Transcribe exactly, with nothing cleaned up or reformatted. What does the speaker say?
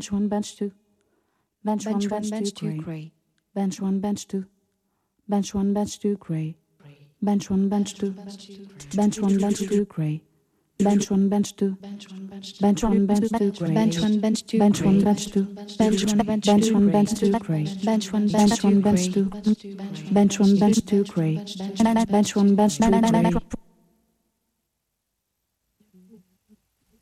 bench one, bench two, bench one, bench two, gray, bench one, bench two, bench one, bench two, gray, bench one, bench two, bench one, bench two, gray, bench one, bench two, bench one, bench two, gray, bench one, bench two, bench one, bench two, bench one, bench one, bench two, gray, bench one, bench one, bench two, bench one, bench two, gray, bench one, bench two, gray.